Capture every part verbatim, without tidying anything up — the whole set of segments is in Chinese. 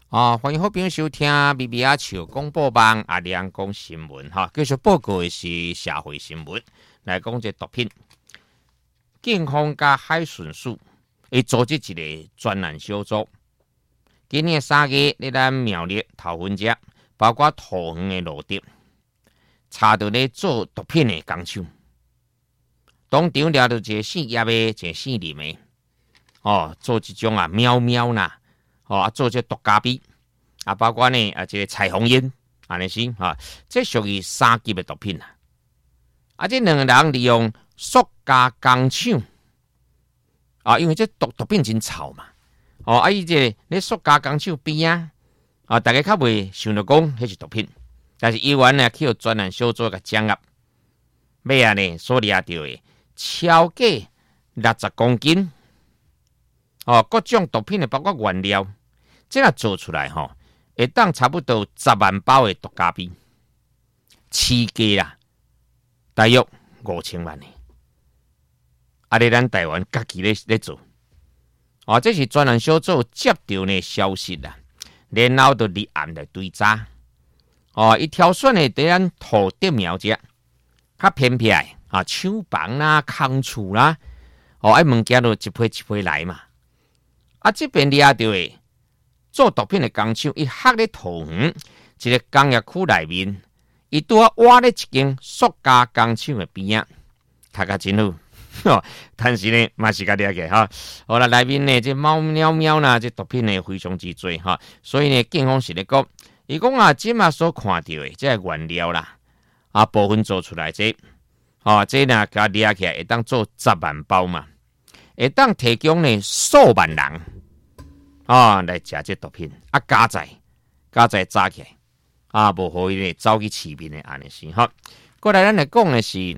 啊，欢迎好朋友收听 B B 阿笑广播网阿亮讲新闻哈。继续报告的是社会新闻，来讲这毒品。警方加海巡署会组织一个专案小组。今年三月，咧咱苗栗头份遮，包括桃园的路德，查到咧做毒品的工厂。当场抓到一个姓叶的，一个姓林的，哦，做这种啊喵喵呐，哦，做这毒咖啡，啊，包括呢啊这个彩虹烟，安尼是哈，这属于三级的毒品啦。啊，这两个人利用塑胶工厂，啊，因为这毒毒品真臭嘛，哦，啊，伊这咧塑胶工厂边啊，啊，大家较袂想到讲迄是毒品，但是医院呢去有专案小组甲掌握，尾啊呢所抓到的。超过六十公斤，哦，各种毒品的包括原料，这样做出来吼，会当差不多十万包的毒咖啡，市价啦，大约五千万的。啊，咧咱台湾家己咧咧做，哦，这是专案小组接到呢消息啦，然后就立案来追查，哦，伊挑选的伫咱土地苗只，较偏僻的。啊，厂房啦、空厝啦，哦，哎，物件都一批一批来嘛。啊，这边抓到的做毒品的工厂，伊黑咧桃园一个工业区内面，伊拄啊挖咧一间塑胶工厂的边啊，睇甲真好。哦，但是呢，嘛是甲抓起哈。好啦，内面呢，这猫喵喵啦，这毒品呢非常之多哈。所以呢，警方是咧讲，伊讲啊，即马所看到的这个原料啦，啊，部分做出来这。哦，这呢，甲抓起来会当做十万包嘛，会当提供呢数万人啊、哦、来食这毒品，啊加载加载炸起来，啊无互伊呢走去市面的安尼是哈。过来咱来讲的是，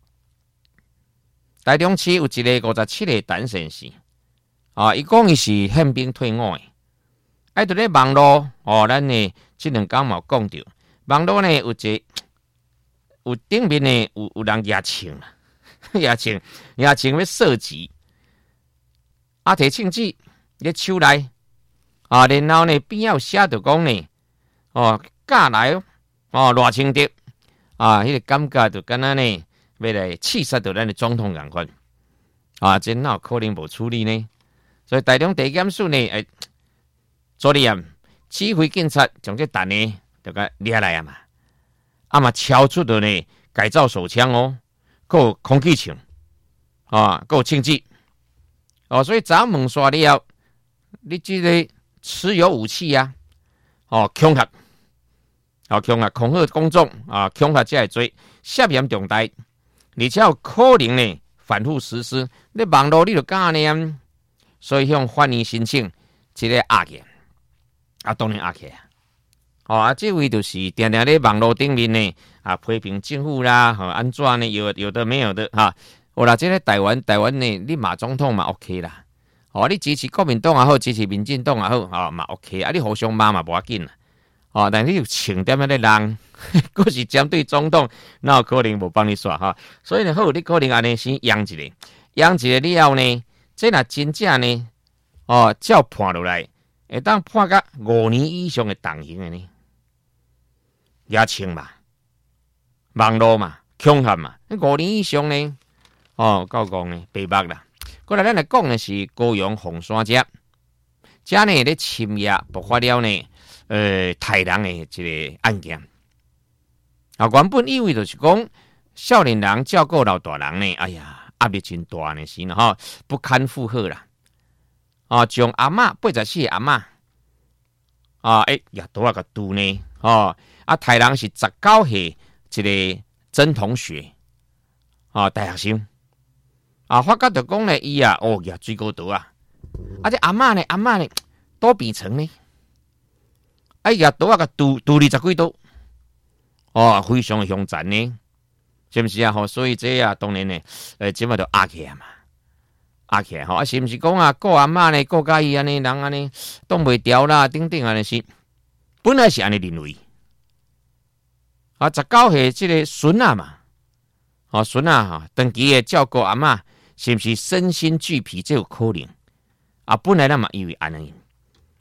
台中市有一个五十七个单身士，啊，伊讲伊是宪兵退伍的，爱伫咧网络哦，咱呢即两天嘛讲到，网络呢有一个。有顶面呢有有人牙签啦，牙签牙签要射击，啊摕枪支咧手内，啊然后呢边有写着讲呢，哦嫁来哦，哦偌清德，啊迄、那个感觉就敢若呢要来刺杀到咱的总统共款，啊真哪有可能无处理呢？所以台中地检署呢，诶，昨天指挥警察将这单呢就甲抓来啊嘛。啊嘛，敲出的呢改造手枪哦，够空气枪啊，够枪支哦，所以咱问刷了，你这个持有武器啊，哦，恐吓，哦，恐吓恐吓公众啊，恐吓这会做涉嫌重大，而且有可能呢反复实施，你网络你就敢呢，所以向法院申请这个押件，啊，当然押起啊。哦啊，这位就是定定咧网络顶面呢啊批评政府啦，哈、哦、安怎呢？有有的没有的哈。好啦，这个台湾台湾呢，你马总统嘛 OK 啦。哦，你支持国民党也好，支持民进党也好，啊嘛 OK 啊，你互相骂嘛无要紧啦。哦，但你有请点样的人，佫是针对总统，那有可能无帮你刷哈。所以呢，好，你可能安尼先养一个，养一个了后呢，这若真正呢，哦，照判落来，会当判甲五年以上的动刑的呢。也清嘛，网络嘛，恐吓嘛，五年以上呢，哦，够讲呢，白目啦。过来，咱来讲的是高雄凤山遮，遮呢咧深夜爆发了呢，呃，杀人的一个案件。啊，原本意味就是讲，少年人照顾老大人呢，哎呀，压力真大呢，是呢哈，不堪负荷啦。啊，将阿嬷八十四阿嬷，啊，诶，也多啊个拄呢，哦。啊，杀人是十九岁一个曾同学，啊，大学生，啊，发觉就讲呢，伊啊，哦，也水果刀啊，啊，这阿嬷呢，阿嬷呢，多变成呢，哎呀，刀啊个拄拄二十几刀，哦，非常凶残呢，是不是啊？吼，所以这啊，当然呢，诶，即马就压起来嘛，压起来吼，啊，是不是讲啊，顾阿嬷呢，顾家己安尼，人安尼挡袂牢啦，等等安尼是，本来是安尼认为。啊，十九岁这个孙啊嘛，哦孙啊哈，长期的照顾阿嬷，是不是身心俱疲？这有可能啊。本来咱嘛以为安尼，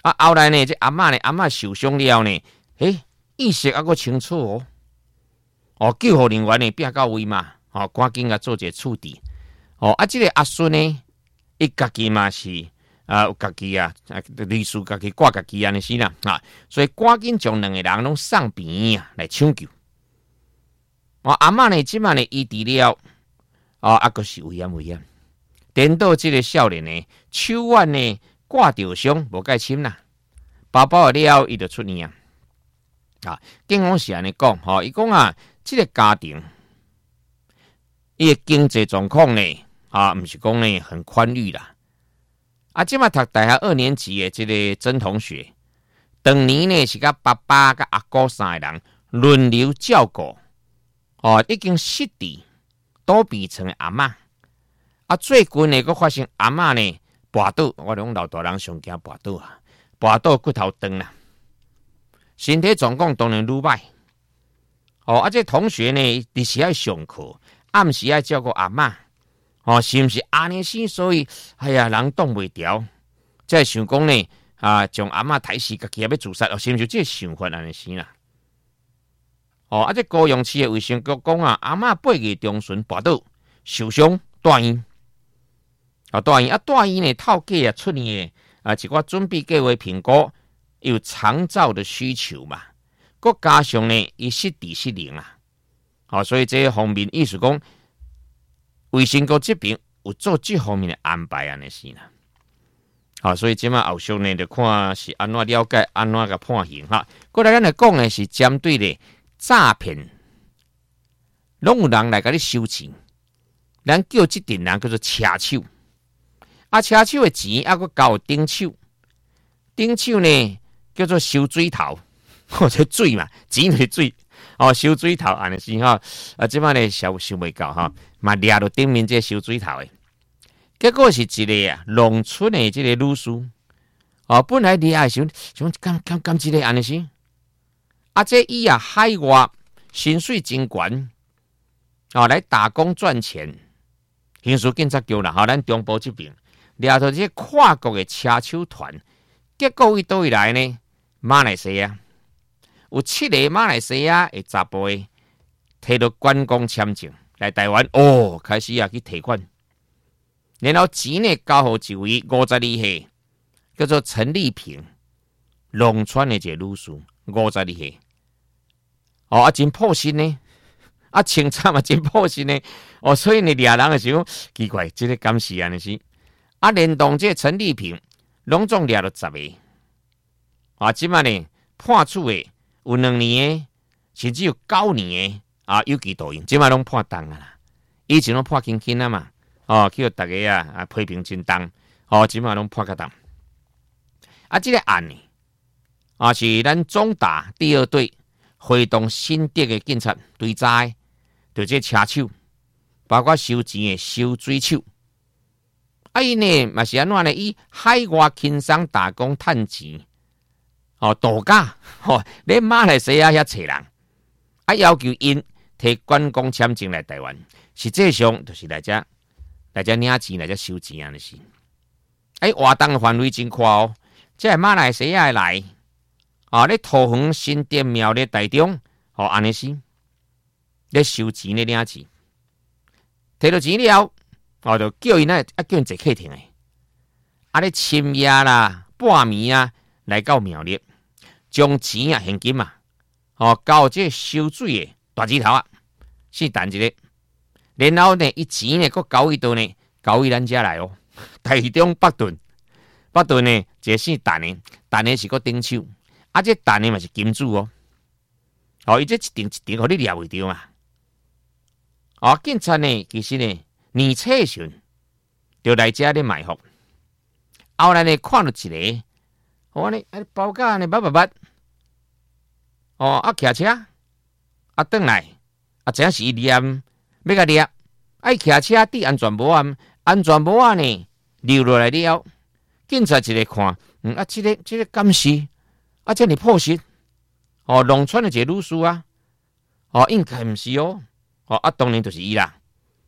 啊，后来呢，这阿嬷呢，阿嬷受伤了呢，诶，意识还阁清楚哦。哦，救护人员呢，拼到位嘛，哦，赶紧啊做一个处置。哦，啊，这个阿孙呢，伊家己嘛是啊，有家己啊，啊，律师家己挂家己安尼是啦，啊，所以赶紧将两个人拢送病院啊来抢救。哦，阿嬷呢，即摆呢医治了，哦，啊，阁是危险危险。等到这个少年呢，手腕呢挂着伤，无解深啦，包包了，伊就出院啊。啊，警方是安尼讲，吼、哦，伊讲啊，这个家庭，伊的经济状况呢，啊，毋是讲呢很宽裕啦。啊，即摆读大学二年级的这个曾同学，当年呢是甲爸爸甲阿姑三个人轮流照顾，哦，已经失智倒闭成阿嬷。啊，最近呢，佫发生阿嬷呢跋倒，我讲老大人上惊跋倒啊，跋倒骨头断啦，身体状况当然愈歹。哦，啊，这同学呢，日时爱上课，暗时爱照顾阿嬷。哦，是毋是安尼先？所以，哎呀，人挡袂牢，才想讲呢，啊，将阿嬷抬死，家己也要自杀，哦，是毋是这个想法安尼先啦？哦，啊，这高雄市的卫生局讲啊，阿嬷八月中旬跋倒受伤住院，啊，住院啊，住院呢，透假啊，出院的啊，一寡准备计划评估有长照的需求嘛，佮加上呢，伊失智失灵啊，好、哦，所以这方面意思讲。卫生局这边有做这方面的安排安尼是啦，好，所以今晚后续呢，就看是安怎了解，安怎个判刑哈。过来咱来讲的是针对的诈骗，拢有人来甲你收钱，咱叫这阵人叫做车手，啊，车手的钱啊，佮交顶手，顶手呢叫做收水头，或者水嘛，钱就是水。哦，收水头安尼是哈，啊，即摆呢收收袂到哈，嘛掠到顶面这收水头的，结果是一个啊农村的这个女士，哦，本来掠的时候想干干干这个安尼是，啊，这伊啊海外薪水真悬，哦，来打工赚钱，刑事警察局啦，哈，咱中部这边掠到这跨国的车手团，结果伊倒位来呢？马来西亚。有七个马来西亚的查甫的摕到观光签证来台湾，哦，开始啊去提款，然后钱呢交互一位五十二岁，叫做陈丽萍，农村的一个女士，五十二岁，哦啊真破心呢，啊清惨嘛真破心呢，哦，所以呢俩人的时候奇怪，这个敢是安尼是，啊连同这陈丽萍，拢总掠了十个，啊，即摆呢判处的。有两年的，甚至有九年的啊，有期徒刑，即摆拢判重啊啦。以前拢判轻轻啊嘛，哦，叫大家啊啊批评真重，哦，即摆拢判较重。啊，这个案呢，啊是咱中大第二队会动新竹的警察追查的，就这车手，包括收钱的收水手。啊，伊呢嘛是安怎呢？以海外轻松打工趁钱。哦，度假，哦，咧马来西亚遐找人，啊，要求因摕观光签证来台湾，实际上就是来遮来遮领钱，来遮收钱安尼是。哎，活动范围真宽哦，即系马来西亚来，啊，咧桃园新店庙咧台中，哦，安尼是，咧收钱咧领钱，摕到钱了，哦，就叫因啊，叫因坐客厅诶，啊，咧深夜啦、半暝啊，来到庙里。将钱啊现金啊，哦，交这收水的大指头啊，是等一个，然后呢，伊钱呢，佮交伊倒呢，交伊咱遮来哦。台中北屯，北屯呢，一个姓陈的，陈的是个顶手，啊，这陈的嘛是金主哦。哦，伊这一定一定，互你掠袂着嘛。哦，警察呢，其实呢，年初时就来遮咧埋伏，后来呢，看到一个。我呢，啊，包架呢，捌捌捌，哦，啊，骑车，啊，转来，啊，真是伊念，要甲掠，爱骑车戴安全帽啊，安全帽啊呢，溜落来了，警察一个看，嗯，啊，这个这个敢是，啊，这里破失，哦，农村的一个女士啊，哦，应该毋是哦，哦，啊，当然就是伊啦，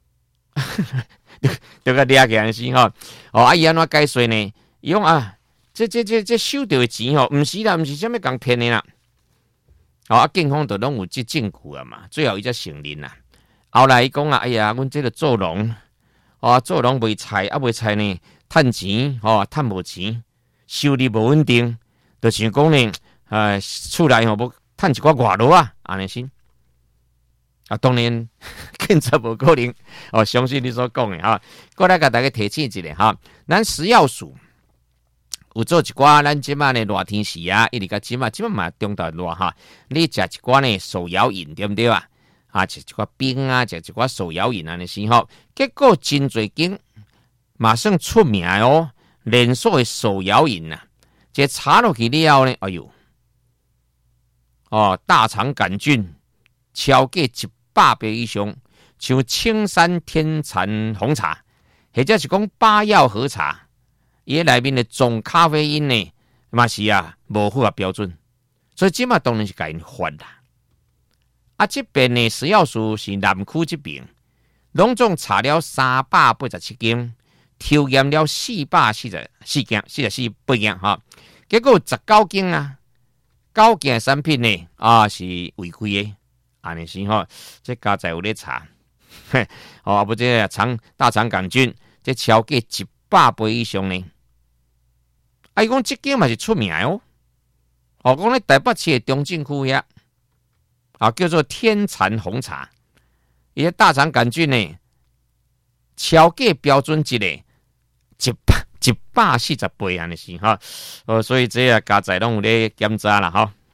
就甲掠起来是吼，哦，啊，伊安怎解释呢？伊讲啊。 这这这这收到的钱吼，毋是啦，毋是啥物共骗的啦。哦，啊，警方都拢有这证据啊嘛，最后伊才承认啦。后来伊讲啊，哎呀，阮这个做农，哦，做农卖菜啊，卖菜呢，趁钱，哦，趁无钱，收入无稳定，就想讲呢，呃，厝内吼要趁一寡外劳啊，安尼先。啊，当然，更加无可能。哦，相信你所讲的哈。过来甲大家提醒一下哈，咱食药署有做一寡咱即马呢热天时啊，一直甲即马即马嘛中昼热哈，你食一寡呢手摇饮对不对啊？啊，食一寡冰啊，食一寡手摇饮安尼先吼。结果真侪间马上出名哦，连锁的手摇饮啊，这查落去了后呢，哎呦，哦，大肠杆菌超过一百倍以上，像青山天蚕红茶，或者是讲八药和茶，伊内面的总咖啡因呢，嘛是啊无符合标准，所以即马当然是甲因罚啦。啊，这边呢食药署是南区这边，拢总查了三百八十七件，抽验了四百四十四件，四十四八件哈，结果十九件啊，九件产品呢啊是违规的。安尼先吼，这家在有咧查，嘿，哦，不这肠大肠杆菌，这超过一百倍以上呢。啊，伊讲这间嘛是出名哦，哦，讲咧台北市的中正区遐，啊叫做天蚕红茶，伊个大肠杆菌呢，超过标准值的一百一百四十倍安尼是哈，哦，所以这啊家在拢有咧检查啦哈。